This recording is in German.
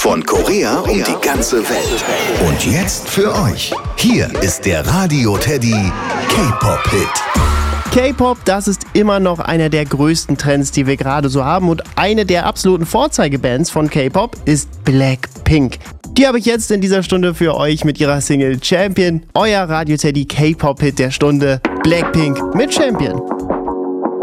Von Korea um die ganze Welt. Und jetzt für euch. Hier ist der Radio Teddy K-Pop-Hit. K-Pop, das ist immer noch einer der größten Trends, die wir gerade so haben. Und eine der absoluten Vorzeigebands von K-Pop ist Blackpink. Die habe ich jetzt in dieser Stunde für euch mit ihrer Single Champion. Euer Radio Teddy K-Pop-Hit der Stunde. Blackpink mit Champion.